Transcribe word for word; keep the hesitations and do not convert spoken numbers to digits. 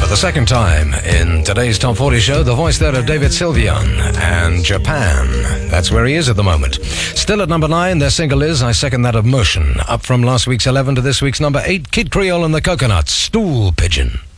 the second time in today's Top forty show, the voice there of David Sylvian and Japan. That's where he is at the moment. Still at number nine, their single is I Second That of Motion. Up from last week's eleven to this week's number eight, Kid Creole and the Coconuts, Stool Pigeon.